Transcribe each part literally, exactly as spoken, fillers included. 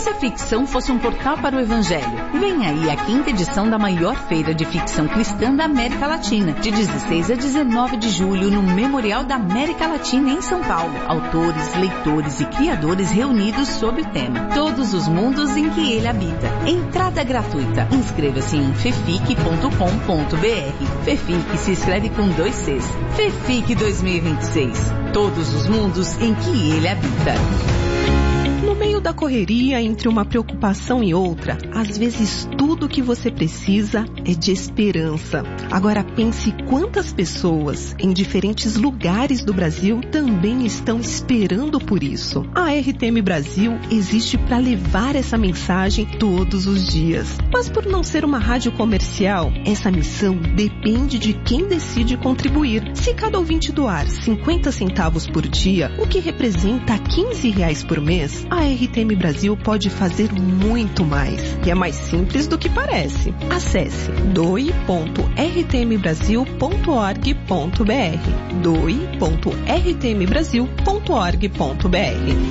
se a ficção fosse um portal para o Evangelho? Vem aí a quinta edição da maior feira de ficção cristã da América Latina, de dezesseis a dezenove de julho, no Memorial da América Latina, em São Paulo. Autores, leitores e criadores reunidos sob o tema Todos os Mundos em que Ele Habita. Entrada gratuita. Inscreva-se em fefic ponto com ponto br. Fefic se escreve com dois Cs. Fefic dois mil e vinte e seis. Todos os mundos em que Ele habita. No meio da correria, entre uma preocupação e outra, às vezes tudo o que você precisa é de esperança. Agora pense quantas pessoas em diferentes lugares do Brasil também estão esperando por isso. A R T M Brasil existe para levar essa mensagem todos os dias. Mas por não ser uma rádio comercial, essa missão depende de quem decide contribuir. Se cada ouvinte doar cinquenta centavos por dia, o que representa quinze reais por mês, a R T M Brasil pode fazer muito mais. E é mais simples do que parece. Acesse doe ponto r t m brasil ponto org ponto br. doe ponto r t m brasil ponto org ponto br.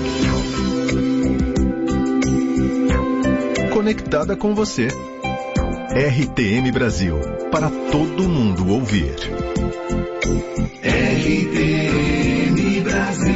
Conectada com você. R T M Brasil, para todo mundo ouvir. R T M Brasil.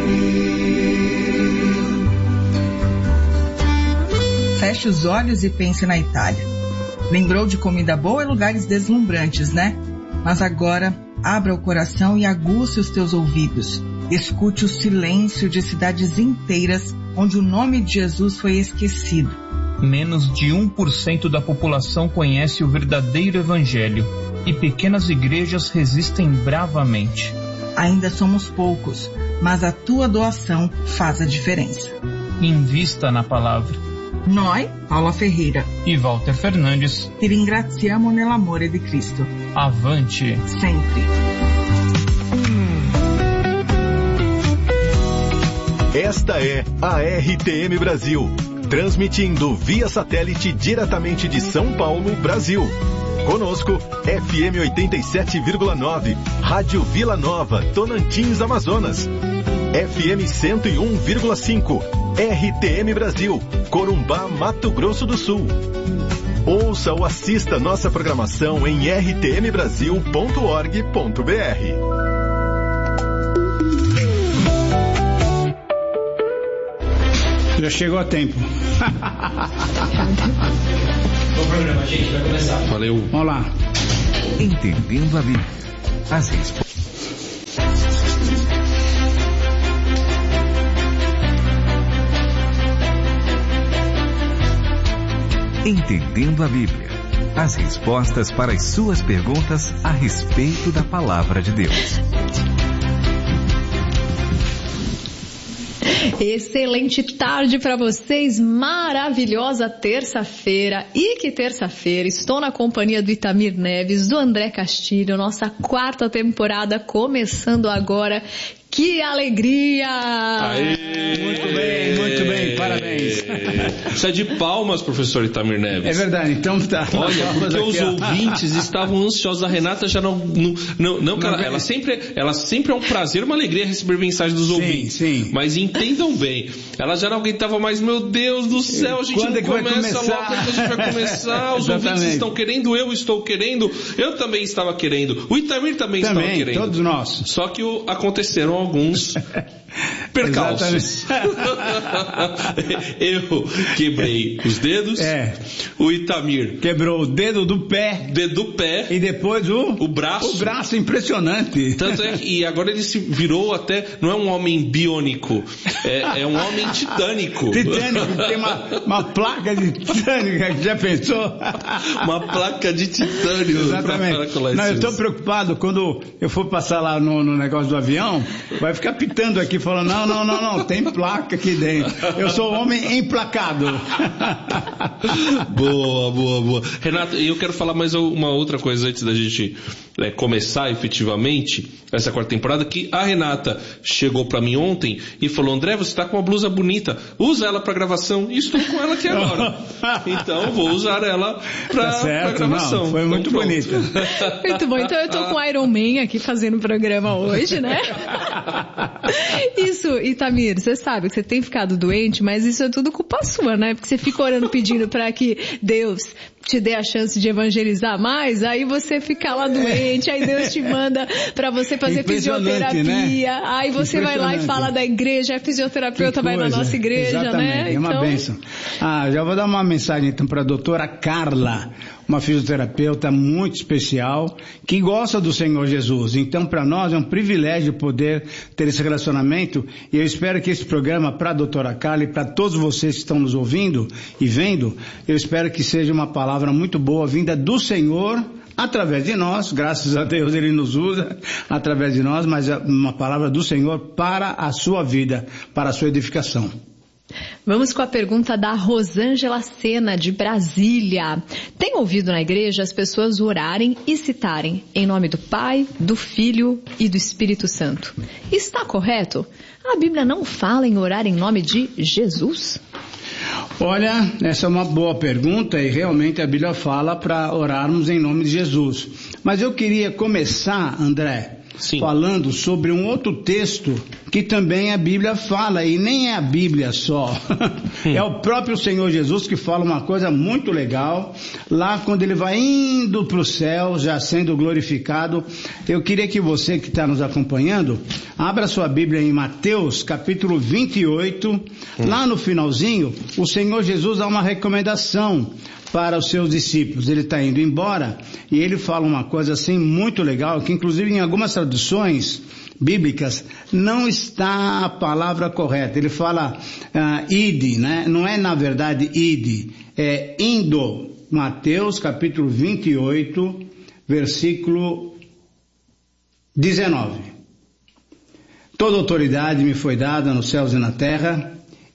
Feche os olhos e pense na Itália. Lembrou de comida boa e lugares deslumbrantes, né? Mas agora, abra o coração e aguce os teus ouvidos. Escute o silêncio de cidades inteiras onde o nome de Jesus foi esquecido. Menos de um por cento da população conhece o verdadeiro evangelho e pequenas igrejas resistem bravamente. Ainda somos poucos, mas a tua doação faz a diferença. Invista na palavra. Noi, Paula Ferreira e Walter Fernandes, ti ringraziamo nell'amore di Cristo. Avante sempre. Esta é a R T M Brasil, transmitindo via satélite diretamente de São Paulo, Brasil. Conosco, F M oitenta e sete vírgula nove, Rádio Vila Nova, Tonantins, Amazonas. F M cento e um vírgula cinco, R T M Brasil, Corumbá, Mato Grosso do Sul. Ouça ou assista nossa programação em r t m brasil ponto org ponto b r. Já chegou a tempo. Bom programa, gente, vai começar. Valeu. Vamos lá. Entendendo a Bíblia. As respostas. Entendendo a Bíblia. As respostas para as suas perguntas a respeito da Palavra de Deus. Excelente tarde para vocês, maravilhosa terça-feira. E que terça-feira, estou na companhia do Itamir Neves, do André Castilho, nossa quarta temporada começando agora. Que alegria! Aê! Muito bem, muito bem, parabéns. Isso é de palmas, professor Itamir Neves. É verdade, então tá. Olha, porque aqui, os ó. ouvintes estavam ansiosos. A Renata já não... Não, não, não cara, ela, sempre, ela sempre é um prazer, uma alegria receber mensagens dos sim, ouvintes. Sim. Mas entendam bem, ela já não aguentava mais, meu Deus do céu, a gente Quando não é que vai começa começar? logo, quando a gente vai começar, os ouvintes estão querendo, eu estou querendo, eu também estava querendo, o Itamir também, também estava querendo. Todos nós. Só que o, aconteceram alguns... percalços. Eu quebrei os dedos. É. O Itamir quebrou o dedo do pé. Dedo do pé. E depois o o braço. O braço impressionante. Tanto é que, e agora ele se virou até, não é um homem biônico, é, é um homem titânico. Titânico, tem uma, uma placa de titânio, já pensou? Uma placa de titânio. Exatamente. Pra não, eu estou preocupado quando eu for passar lá no, no negócio do avião, vai ficar pitando aqui, falando, não, não, não, não, tem placa aqui dentro. Eu sou homem emplacado. Boa, boa, boa. Renato, eu quero falar mais uma outra coisa antes da gente é, começar efetivamente essa quarta temporada, que a Renata chegou pra mim ontem e falou, André, você tá com uma blusa bonita, usa ela pra gravação, e estou com ela aqui agora. Então vou usar ela pra, tá certo, pra gravação. Não, foi então, muito pronto. bonita. Muito bom, então eu tô com o Iron Man aqui fazendo o programa hoje, né? Isso, Itamir, você sabe que você tem ficado doente, mas isso é tudo culpa sua, né? Porque você fica orando pedindo para que Deus te dê a chance de evangelizar mais, aí você fica lá doente, aí Deus te manda para você fazer fisioterapia, né? Aí você vai lá e fala da igreja, a fisioterapeuta vai na nossa igreja, exatamente, né? É uma então... bênção. Ah, já vou dar uma mensagem então para a doutora Carla, uma fisioterapeuta muito especial, que gosta do Senhor Jesus. Então, para nós é um privilégio poder ter esse relacionamento, e eu espero que esse programa, para a doutora Carla e para todos vocês que estão nos ouvindo e vendo, eu espero que seja uma palavra muito boa, vinda do Senhor, através de nós, graças a Deus Ele nos usa, através de nós, mas é uma palavra do Senhor para a sua vida, para a sua edificação. Vamos com a pergunta da Rosângela Sena, de Brasília. Tem ouvido na igreja as pessoas orarem e citarem em nome do Pai, do Filho e do Espírito Santo. Está correto? A Bíblia não fala em orar em nome de Jesus? Olha, essa é uma boa pergunta e realmente a Bíblia fala para orarmos em nome de Jesus. Mas eu queria começar, André, Sim. falando sobre um outro texto que também a Bíblia fala, e nem é a Bíblia só, é o próprio Senhor Jesus que fala uma coisa muito legal, lá quando ele vai indo para o céu, já sendo glorificado. Eu queria que você que está nos acompanhando, abra sua Bíblia em Mateus capítulo vinte e oito, hum. lá no finalzinho, o Senhor Jesus dá uma recomendação para os seus discípulos. Ele está indo embora e ele fala uma coisa assim muito legal, que inclusive em algumas traduções bíblicas não está a palavra correta. Ele fala uh, ide, né? Não é na verdade ide, é indo. Mateus capítulo vinte e oito, versículo dezenove. Toda autoridade me foi dada nos céus e na terra,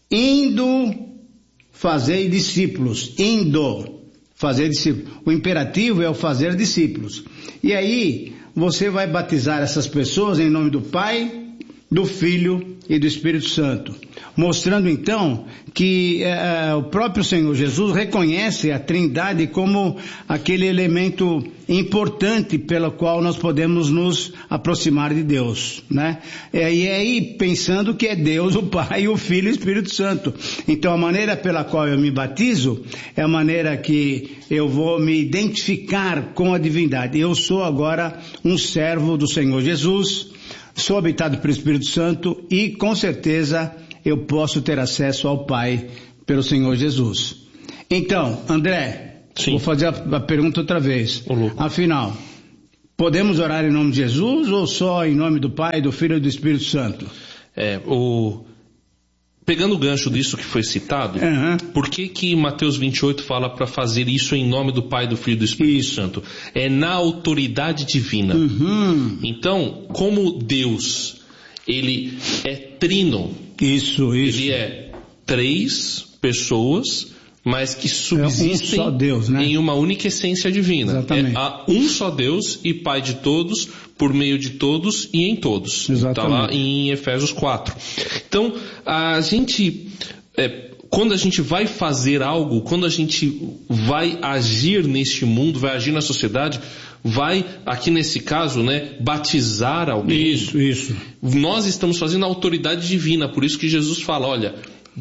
indo fazer discípulos, indo fazer discípulos. O imperativo é o fazer discípulos. E aí você vai batizar essas pessoas em nome do Pai, do Filho e do Espírito Santo, mostrando então que eh, o próprio Senhor Jesus reconhece a Trindade como aquele elemento importante pelo qual nós podemos nos aproximar de Deus, né? E aí pensando que é Deus, o Pai, o Filho e o Espírito Santo. Então a maneira pela qual eu me batizo é a maneira que eu vou me identificar com a divindade. Eu sou agora um servo do Senhor Jesus, sou habitado pelo Espírito Santo e com certeza eu posso ter acesso ao Pai pelo Senhor Jesus. Então, André, Sim. vou fazer a, a pergunta outra vez. Afinal, podemos orar em nome de Jesus ou só em nome do Pai, do Filho e do Espírito Santo? É, o... Pegando o gancho disso que foi citado, uhum. por que que Mateus vinte e oito fala para fazer isso em nome do Pai, do Filho e do Espírito isso. Santo? É na autoridade divina. Uhum. Então, como Deus, ele é trino. Isso, isso. Ele é três pessoas, mas que subsistem é um só Deus, né? em uma única essência divina. Exatamente. É há um só Deus e Pai de todos, por meio de todos e em todos. Está lá em Efésios quatro. Então, a gente, é, quando a gente vai fazer algo, quando a gente vai agir neste mundo, vai agir na sociedade, vai, aqui nesse caso, né, batizar alguém. Isso, isso. Nós estamos fazendo a autoridade divina, por isso que Jesus fala, olha,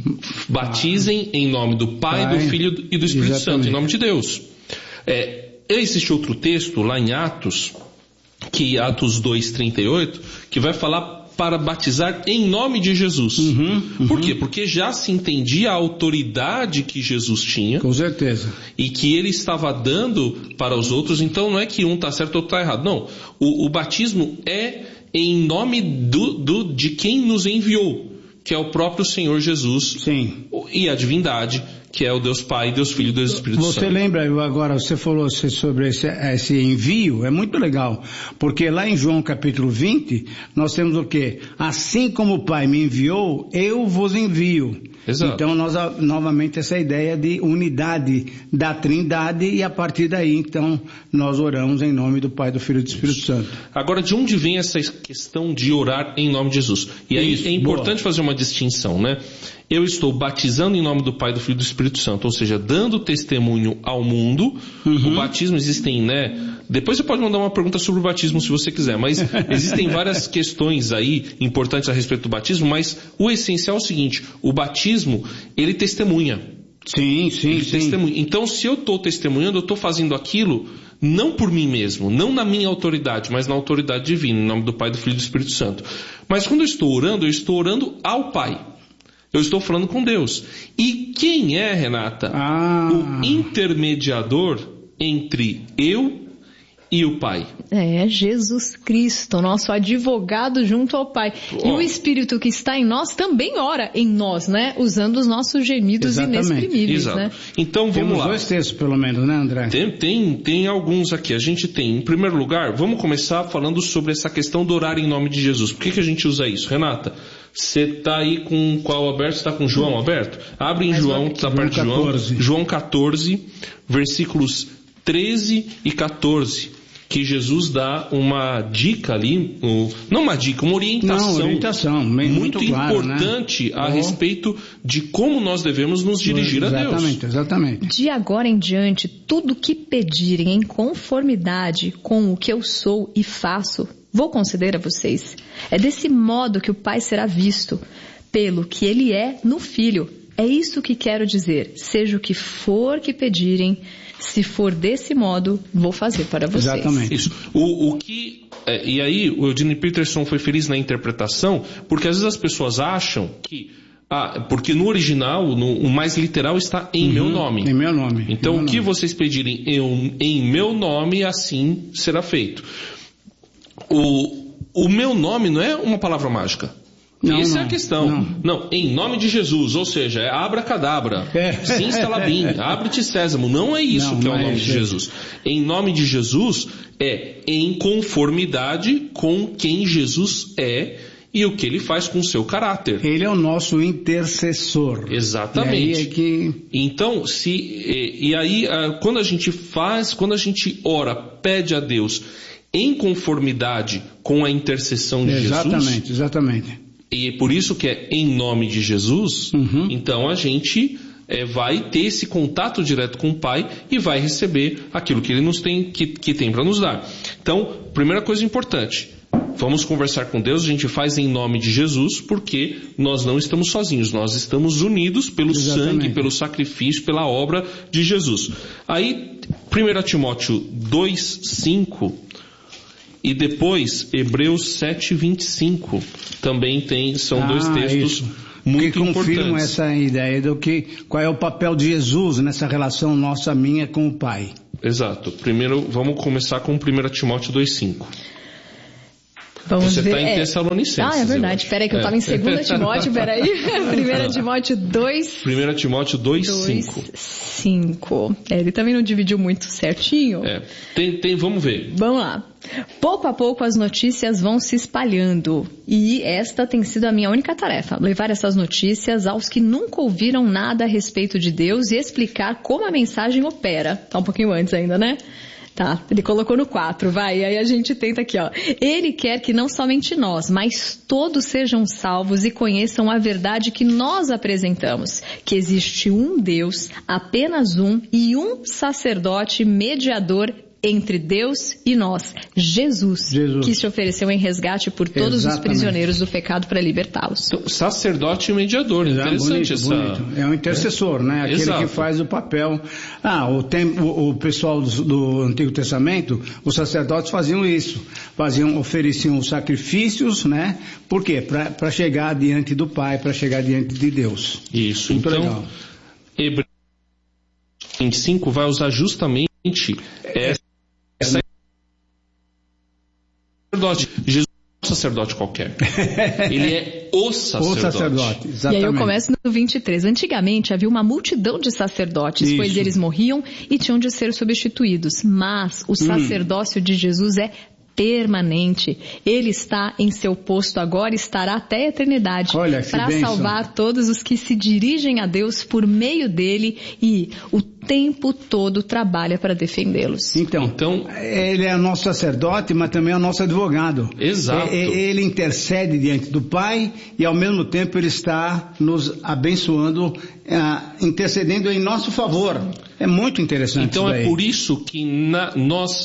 batizem em nome do Pai, Pai, do Filho e do Espírito Exatamente. Santo, em nome de Deus. É, existe outro texto lá em Atos, que Atos dois, trinta e oito, que vai falar para batizar em nome de Jesus. Uhum, uhum. Por quê? Porque já se entendia a autoridade que Jesus tinha. Com certeza. E que ele estava dando para os outros, então não é que um está certo ou está errado. Não, o, o batismo é em nome do, do, de quem nos enviou, que é o próprio Senhor Jesus. Sim. E a divindade, que é o Deus Pai, Deus Filho e Deus Espírito Você Santo. Você lembra, agora você falou sobre esse, esse envio, é muito legal, porque lá em João capítulo vinte, nós temos o quê? Assim como o Pai me enviou, eu vos envio. Exato. Então nós, novamente, essa ideia de unidade da Trindade, e a partir daí, então, nós oramos em nome do Pai, do Filho e do Espírito Isso. Santo. Agora, de onde vem essa questão de orar em nome de Jesus? E aí Isso, é importante boa. fazer uma distinção, né? eu estou batizando em nome do Pai, do Filho e do Espírito Santo, ou seja, dando testemunho ao mundo. Uhum. O batismo existem, né? Depois você pode mandar uma pergunta sobre o batismo se você quiser, mas existem várias questões aí importantes a respeito do batismo, mas o essencial é o seguinte: o batismo, ele testemunha. Sim, sim, ele sim. Testemunha. Então, se eu estou testemunhando, eu estou fazendo aquilo não por mim mesmo, não na minha autoridade, mas na autoridade divina, em nome do Pai, do Filho e do Espírito Santo. Mas quando eu estou orando, eu estou orando ao Pai. Eu estou falando com Deus. E quem é, Renata, ah. o intermediador entre eu e o Pai? É Jesus Cristo, nosso advogado junto ao Pai. Oh. E o Espírito que está em nós também ora em nós, né? Usando os nossos gemidos Exatamente. inexprimíveis, Exato. né? Então vamos Temos lá. dois textos pelo menos, né, André? Tem, tem, tem alguns aqui. A gente tem, em primeiro lugar, vamos começar falando sobre essa questão do orar em nome de Jesus. Por que, que a gente usa isso? Renata, você está aí com qual aberto? Você está com João aberto? Abre em João, está perto de João. João catorze, versículos treze e catorze. Que Jesus dá uma dica ali, não uma dica, uma orientação, não, orientação muito, muito claro, importante, né? A oh. respeito de como nós devemos nos dirigir exatamente, a Deus. Exatamente, exatamente. De agora em diante, tudo que pedirem em conformidade com o que eu sou e faço, vou conceder a vocês. É desse modo que o Pai será visto, pelo que Ele é no Filho. É isso que quero dizer, seja o que for que pedirem, se for desse modo, vou fazer para vocês. Exatamente. Isso. O, o que, é, e aí o Eugene Peterson foi feliz na interpretação, porque às vezes as pessoas acham que, ah, porque no original, no, o mais literal está em uhum, meu nome. Em meu nome. Então meu o que nome. vocês pedirem em, em meu nome, assim será feito. O, o meu nome não é uma palavra mágica. Não, Essa não, é a questão. Não. não, em nome de Jesus, ou seja, é abracadabra, é. sim salabim, abre-te sésamo. Não é isso não, que é o nome é de Jesus. Em nome de Jesus é em conformidade com quem Jesus é e o que ele faz com o seu caráter. Ele é o nosso intercessor. Exatamente. E aí é que... Então, se, e, e aí, quando a gente faz, quando a gente ora, pede a Deus em conformidade com a intercessão de exatamente, Jesus... Exatamente, exatamente. E por isso que é em nome de Jesus, uhum. então a gente é, vai ter esse contato direto com o Pai e vai receber aquilo que Ele nos tem, que, que tem para nos dar. Então, primeira coisa importante, vamos conversar com Deus, a gente faz em nome de Jesus, porque nós não estamos sozinhos, nós estamos unidos pelo Exatamente. sangue, pelo sacrifício, pela obra de Jesus. Aí, primeiro Timóteo dois, cinco... E depois, Hebreus sete, vinte e cinco, também tem, são ah, dois textos isso. muito que confirmam importantes. essa ideia do que, qual é o papel de Jesus nessa relação nossa, minha com o Pai. Exato. Primeiro, vamos começar com primeiro Timóteo dois, cinco. Vamos Você ver. está em é. Tessalonicenses. Ah, é verdade. Peraí que eu estava é. em dois Timóteo, peraí. primeiro Timóteo dois... primeiro Timóteo dois, cinco. cinco. É, ele também não dividiu muito certinho. É. Tem, tem, vamos ver. Vamos lá. Pouco a pouco as notícias vão se espalhando. E esta tem sido a minha única tarefa. Levar essas notícias aos que nunca ouviram nada a respeito de Deus e explicar como a mensagem opera. Tá um pouquinho antes ainda, né? Tá, ele colocou no quatro, vai, aí a gente tenta aqui, ó. Ele quer que não somente nós, mas todos sejam salvos e conheçam a verdade que nós apresentamos, que existe um Deus, apenas um, e um sacerdote mediador entre Deus e nós, Jesus, Jesus, que se ofereceu em resgate por todos Exatamente. Os prisioneiros do pecado para libertá-los. Então, sacerdote e mediador, interessante bonito, essa... bonito. É um intercessor, é. né? Aquele Exato. Que faz o papel. Ah, o, tempo, o pessoal do, do Antigo Testamento, os sacerdotes faziam isso, faziam, ofereciam sacrifícios, né? Por quê? Para chegar diante do Pai, para chegar diante de Deus. Isso, muito então, legal. Hebreus vinte e cinco vai usar justamente essa sacerdote. Jesus não é um sacerdote qualquer. Ele é o sacerdote. O sacerdote, exatamente. E aí eu começo no vinte e três. Antigamente havia uma multidão de sacerdotes, Isso. pois eles morriam e tinham de ser substituídos. Mas o sacerdócio hum. de Jesus é permanente. Ele está em seu posto agora e estará até a eternidade para salvar todos os que se dirigem a Deus por meio dele e o tempo todo trabalha para defendê-los. Então, então, ele é o nosso sacerdote, mas também é o nosso advogado. Exato. Ele intercede diante do Pai e ao mesmo tempo ele está nos abençoando, uh, intercedendo em nosso favor. É muito interessante. Então é por isso que na, nós...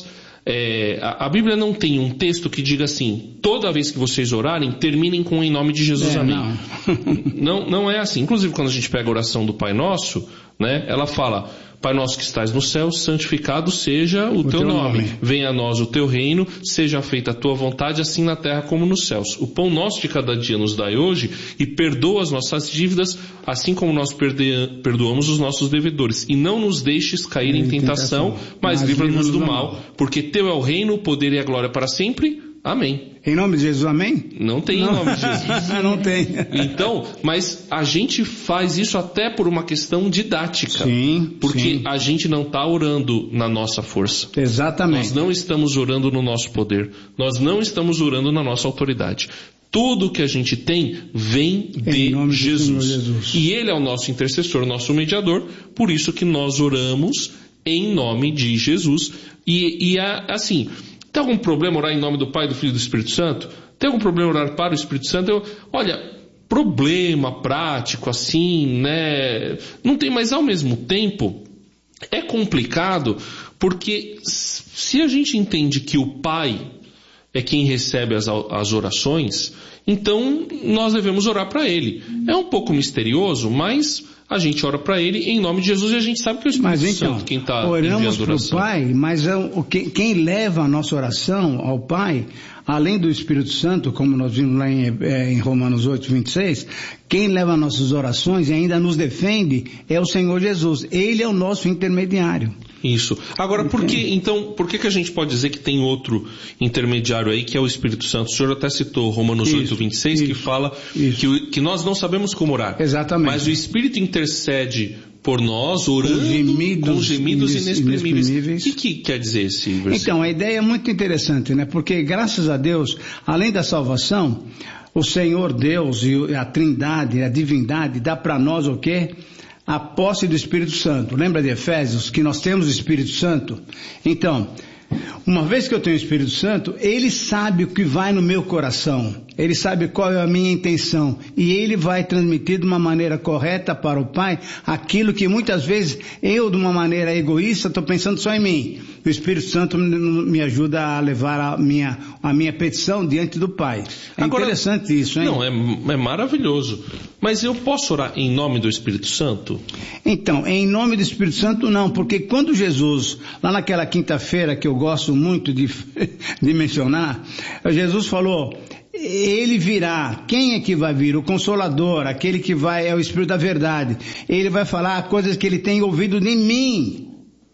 É, a, a Bíblia não tem um texto que diga assim, toda vez que vocês orarem, terminem com em nome de Jesus, é, amém. Não. não, não é assim. Inclusive quando a gente pega a oração do Pai Nosso, né, ela fala, Pai Nosso que estás no céu, santificado seja o, o teu, teu nome. nome. Venha a nós o teu reino, seja feita a tua vontade, assim na terra como nos céus. O pão nosso de cada dia nos dai hoje e perdoa as nossas dívidas, assim como nós perde... perdoamos os nossos devedores. E não nos deixes cair em, em tentação, tentação, mas, mas livra-nos do mal, mal, porque teu é o reino, o poder e a glória para sempre. Amém. Em nome de Jesus, amém? Não tem não. Em nome de Jesus. Não tem. Então, mas a gente faz isso até por uma questão didática. Sim, porque sim. a gente não está orando na nossa força. Exatamente. Nós não estamos orando no nosso poder. Nós não estamos orando na nossa autoridade. Tudo que a gente tem vem de Jesus. Jesus. E Ele é o nosso intercessor, o nosso mediador. Por isso que nós oramos em nome de Jesus. E, e assim... Tem algum problema orar em nome do Pai, do Filho e do Espírito Santo? Tem algum problema orar para o Espírito Santo? Eu, olha, problema prático assim, né? Não tem, mas ao mesmo tempo é complicado porque se a gente entende que o Pai é quem recebe as, as orações, então nós devemos orar para Ele. É um pouco misterioso, mas... a gente ora para Ele em nome de Jesus e a gente sabe que é o Espírito mas, então, Santo quem está enviando oração. Oramos para o Pai, mas é o, quem, quem leva a nossa oração ao Pai, além do Espírito Santo, como nós vimos lá em, é, em Romanos oito, vinte e seis, quem leva nossas orações e ainda nos defende é o Senhor Jesus. Ele é o nosso intermediário. Isso. Agora, por que, então, por que que a gente pode dizer que tem outro intermediário aí, que é o Espírito Santo? O senhor até citou Romanos isso, oito, vinte e seis, isso, que fala que, que nós não sabemos como orar. Exatamente. Mas o Espírito intercede por nós, orando com gemidos, com gemidos inexprimíveis. inexprimíveis. O que, que quer dizer esse versículo? Então, a ideia é muito interessante, né? Porque, graças a Deus, além da salvação, o Senhor Deus e a Trindade, a divindade, dá para nós o quê? A posse do Espírito Santo. Lembra de Efésios, que nós temos o Espírito Santo? Então, uma vez que eu tenho o Espírito Santo, Ele sabe o que vai no meu coração. Ele sabe qual é a minha intenção. E Ele vai transmitir de uma maneira correta para o Pai aquilo que muitas vezes eu, de uma maneira egoísta, estou pensando só em mim. O Espírito Santo me ajuda a levar a minha, a minha petição diante do Pai. É Agora, interessante isso, hein? Não, é, é maravilhoso. Mas eu posso orar em nome do Espírito Santo? Então, em nome do Espírito Santo não, porque quando Jesus, lá naquela quinta-feira que eu gosto muito de, de mencionar, Jesus falou... Ele virá. Quem é que vai vir? O Consolador, aquele que vai, é o Espírito da Verdade. Ele vai falar coisas que ele tem ouvido de mim.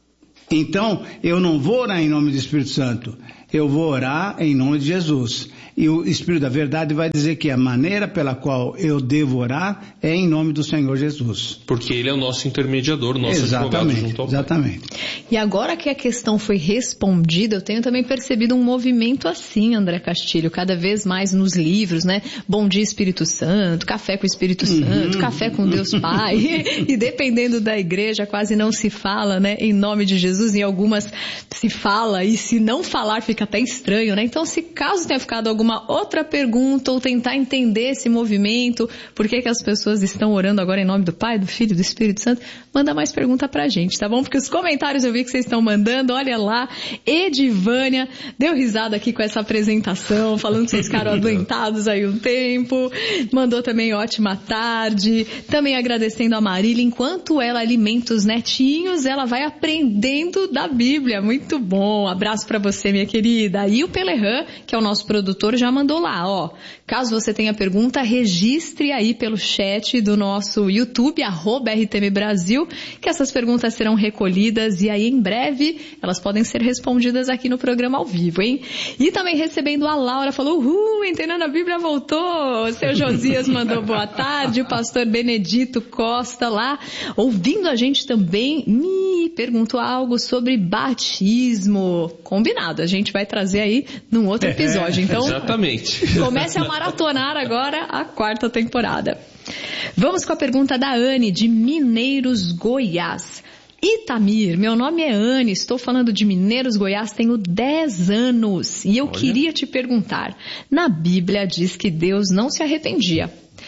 Então, eu não vou orar em nome do Espírito Santo. Eu vou orar em nome de Jesus. E o Espírito da Verdade vai dizer que a maneira pela qual eu devo orar é em nome do Senhor Jesus. Porque Ele é o nosso intermediador, nosso exatamente, advogado junto ao Pai. Exatamente. E agora que a questão foi respondida, eu tenho também percebido um movimento assim, André Castilho, cada vez mais nos livros, né? Bom dia Espírito Santo, café com o Espírito Santo, uhum. café com Deus Pai. E dependendo da igreja, quase não se fala, né? Em nome de Jesus, em algumas se fala, e se não falar fica até estranho, né? Então, se caso tenha ficado alguma outra pergunta ou tentar entender esse movimento, por que que as pessoas estão orando agora em nome do Pai, do Filho e do Espírito Santo, manda mais pergunta pra gente, tá bom? Porque os comentários eu vi que vocês estão mandando, olha lá, Edivânia deu risada aqui com essa apresentação, falando que vocês ficaram adoentados aí um tempo, mandou também ótima tarde, também agradecendo a Marília, enquanto ela alimenta os netinhos, ela vai aprendendo da Bíblia, muito bom, abraço pra você, minha querida. E o Pelerran, que é o nosso produtor, já mandou lá, ó, caso você tenha pergunta, registre aí pelo chat do nosso YouTube, arroba R T M Brasil, que essas perguntas serão recolhidas e aí em breve elas podem ser respondidas aqui no programa ao vivo, hein? E também recebendo a Laura, falou, uhul, Entendendo a Bíblia voltou, o seu Josias mandou boa tarde, o pastor Benedito Costa lá, ouvindo a gente também, me perguntou algo sobre batismo, combinado, a gente gente vai trazer aí num outro episódio. Então, exatamente. Comece a maratonar agora a quarta temporada. Vamos com a pergunta da Anne, de Mineiros, Goiás. Itamir, meu nome é Anne, estou falando de Mineiros, Goiás, tenho dez anos e eu Olha. queria te perguntar, na Bíblia diz que Deus não se arrependia,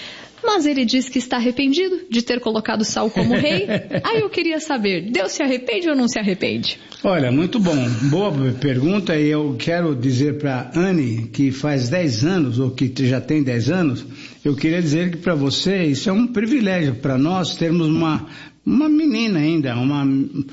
mas ele diz que está arrependido de ter colocado Saul como rei. Aí eu queria saber, Deus se arrepende ou não se arrepende? Olha, muito bom, boa pergunta, e eu quero dizer para Anne, que faz dez anos, ou que já tem dez anos, eu queria dizer que para você isso é um privilégio para nós termos uma Uma menina ainda, uma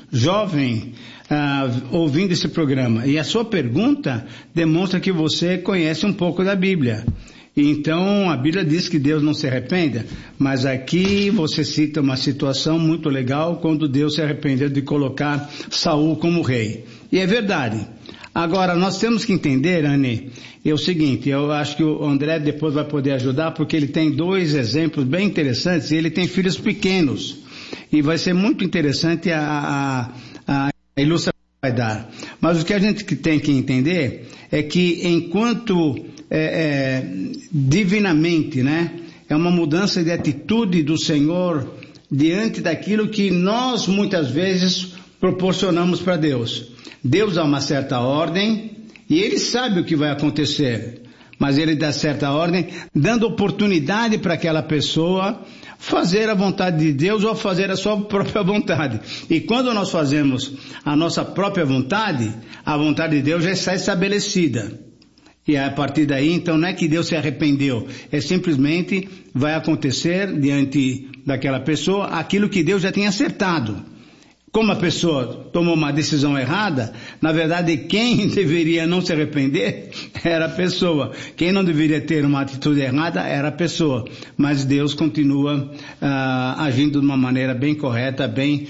jovem, uh, ouvindo esse programa. E a sua pergunta demonstra que você conhece um pouco da Bíblia. Então, a Bíblia diz que Deus não se arrependa, mas aqui você cita uma situação muito legal quando Deus se arrependeu de colocar Saul como rei. E é verdade. Agora, nós temos que entender, Anne, é o seguinte, eu acho que o André depois vai poder ajudar, porque ele tem dois exemplos bem interessantes e ele tem filhos pequenos. E vai ser muito interessante a, a, a ilustração que vai dar. Mas o que a gente tem que entender é que enquanto é, é, divinamente, né, é uma mudança de atitude do Senhor diante daquilo que nós muitas vezes proporcionamos para Deus. Deus dá uma certa ordem e Ele sabe o que vai acontecer, mas Ele dá certa ordem, dando oportunidade para aquela pessoa fazer a vontade de Deus ou fazer a sua própria vontade. E quando nós fazemos a nossa própria vontade, a vontade de Deus já está estabelecida. E a partir daí, então, não é que Deus se arrependeu, é simplesmente vai acontecer diante daquela pessoa aquilo que Deus já tinha acertado. Como a pessoa tomou uma decisão errada, na verdade quem deveria não se arrepender era a pessoa. Quem não deveria ter uma atitude errada era a pessoa. Mas Deus continua ah, agindo de uma maneira bem correta, bem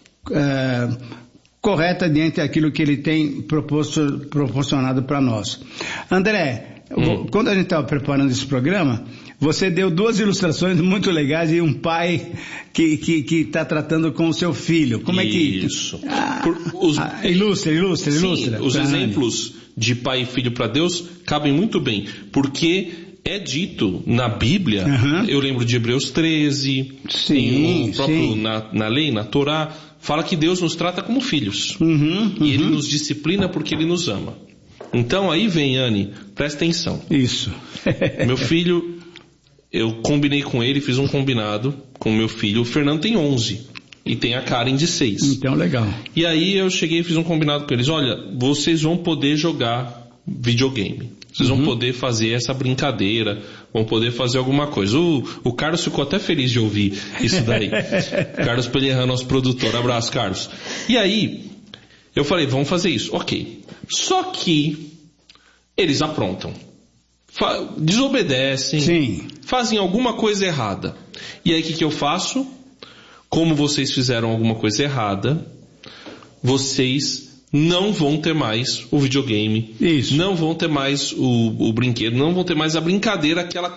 ah, correta diante daquilo que Ele tem proporcionado para nós. André, hum. quando a gente estava preparando esse programa, você deu duas ilustrações muito legais de um pai que que que está tratando com o seu filho. Como é que isso? Ah, Por, os, ah, ilustra, ilustra, sim, ilustra. Os exemplos de pai e filho para Deus cabem muito bem, porque é dito na Bíblia. Uhum. Eu lembro de Hebreus treze, sim, o próprio sim. Na, na lei, na Torá, fala que Deus nos trata como filhos. Uhum, uhum. E Ele nos disciplina porque Ele nos ama. Então aí vem, Anne, presta atenção. Isso. Meu filho, eu combinei com ele, fiz um combinado com meu filho. O Fernando tem onze e tem a Karen de seis. Então, legal. E aí eu cheguei e fiz um combinado com eles. Olha, vocês vão poder jogar videogame. Vocês uhum. vão poder fazer essa brincadeira, vão poder fazer alguma coisa. O, o Carlos ficou até feliz de ouvir isso daí. Carlos Pellerran, nosso produtor. Abraço, Carlos. E aí, eu falei, vamos fazer isso. Ok. Só que eles aprontam. Fa- desobedecem. Sim. Fazem alguma coisa errada. E aí o que, que eu faço? Como vocês fizeram alguma coisa errada, vocês não vão ter mais o videogame. Isso. Não vão ter mais o, o brinquedo. Não vão ter mais a brincadeira, aquela